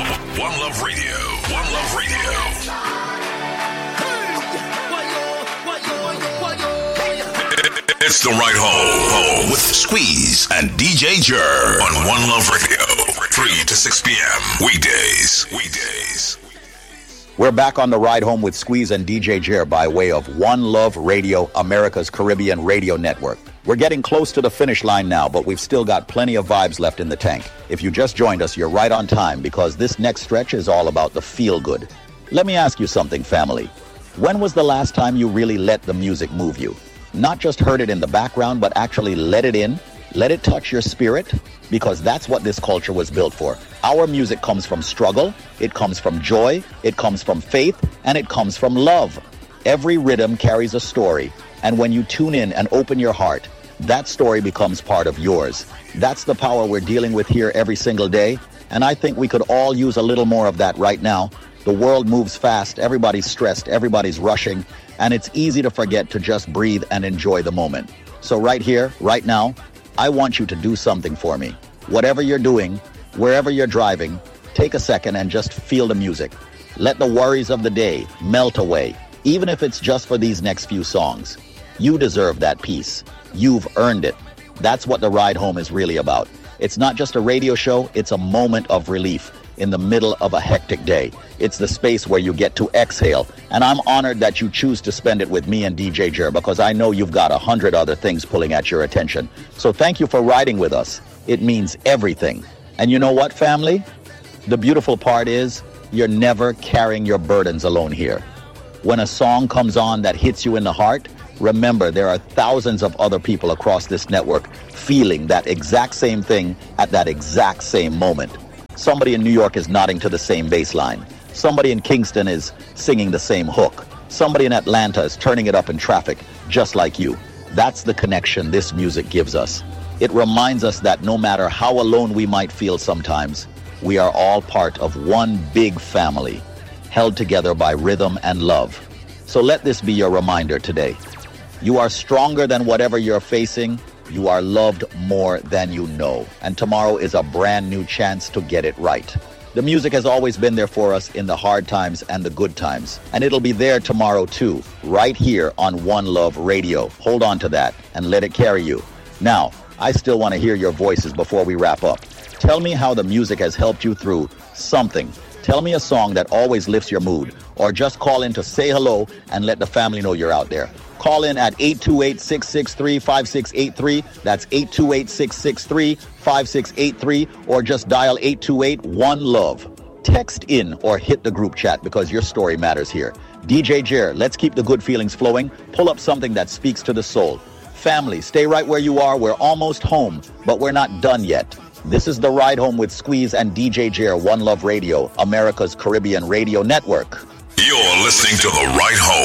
One Love Radio. One Love Radio. It's the Ride Home with Squeeze and DJ Jer on One Love Radio. 3 to 6 p.m. Weekdays. We're back on the Ride Home with Squeeze and DJ Jer by way of One Love Radio, America's Caribbean radio network. We're getting close to the finish line now, but we've still got plenty of vibes left in the tank. If you just joined us, you're right on time because this next stretch is all about the feel-good. Let me ask you something, family. When was the last time you really let the music move you? Not just heard it in the background, but actually let it in, let it touch your spirit, because that's what this culture was built for. Our music comes from struggle, it comes from joy, it comes from faith, and it comes from love. Every rhythm carries a story, and when you tune in and open your heart, that story becomes part of yours. That's the power we're dealing with here every single day, and I think we could all use a little more of that right now. The world moves fast, everybody's stressed, everybody's rushing, and it's easy to forget to just breathe and enjoy the moment. So right here, right now, I want you to do something for me. Whatever you're doing, wherever you're driving, take a second and just feel the music. Let the worries of the day melt away, even if it's just for these next few songs. You deserve that peace. You've earned it. That's what the Ride Home is really about. It's not just a radio show, it's a moment of relief in the middle of a hectic day. It's the space where you get to exhale, and I'm honored that you choose to spend it with me and DJ Jer because I know you've got 100 other things pulling at your attention. So thank you for riding with us. It means everything. And you know what, family? The beautiful part is you're never carrying your burdens alone here. When a song comes on that hits you in the heart, remember there are thousands of other people across this network feeling that exact same thing at that exact same moment. Somebody in New York is nodding to the same bass line. Somebody in Kingston is singing the same hook. Somebody in Atlanta is turning it up in traffic, just like you. That's the connection this music gives us. It reminds us that no matter how alone we might feel sometimes, we are all part of one big family, held together by rhythm and love. So let this be your reminder today. You are stronger than whatever you're facing. You are loved more than you know. And tomorrow is a brand new chance to get it right. The music has always been there for us in the hard times and the good times. And it'll be there tomorrow too, right here on One Love Radio. Hold on to that and let it carry you. Now, I still want to hear your voices before we wrap up. Tell me how the music has helped you through something. Tell me a song that always lifts your mood. Or just call in to say hello and let the family know you're out there. Call in at 828-663-5683. That's 828-663-5683. Or just dial 828-1-LOVE. Text in or hit the group chat because your story matters here. DJ Jer, let's keep the good feelings flowing. Pull up something that speaks to the soul. Family, stay right where you are. We're almost home, but we're not done yet. This is the Ride Home with Squeeze and DJ Jer, One Love Radio, America's Caribbean radio network. You're listening to the Ride Home